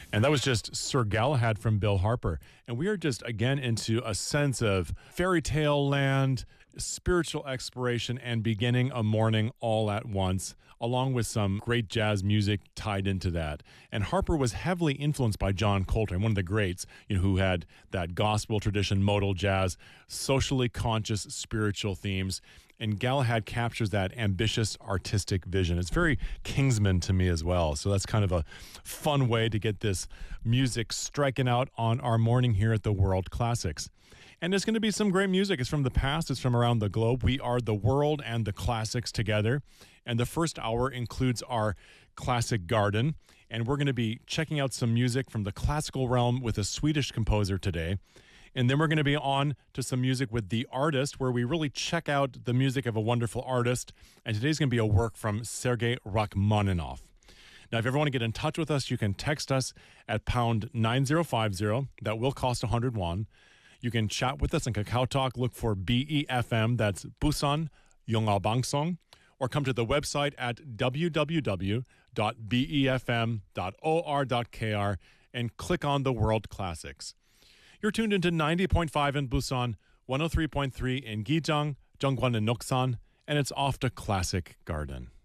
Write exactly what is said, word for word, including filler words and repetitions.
And that was just Sir Galahad from Bill Harper. And we are just again into a sense of fairy tale land, spiritual exploration, and beginning a morning all at once, along with some great jazz music tied into that. And Harper was heavily influenced by John Coltrane, one of the greats, you know, who had that gospel tradition, modal jazz, socially conscious spiritual themes. And Galahad captures that ambitious artistic vision. It's very Kingsman to me as well. So that's kind of a fun way to get this music striking out on our morning here at the World Classics. And there's going to be some great music. It's from the past. It's from around the globe. We are the world and the classics together. And the first hour includes our classic garden. And we're going to be checking out some music from the classical realm with a Swedish composer today. And then we're going to be on to some music with The Artist, where we really check out the music of a wonderful artist. And today's going to be a work from Sergei Rachmaninoff. Now, if you ever want to get in touch with us, you can text us at pound nine zero five zero. That will cost one hundred won. You can chat with us on Kakao Talk. Look for B E F M. That's Busan Yonga Bangsong. Or come to the website at w w w dot b e f m dot o r dot k r and click on the World Classics. You're tuned into ninety point five in Busan, one oh three point three in Gijang, Zhongguan and Noksan, and it's off to Classic Garden.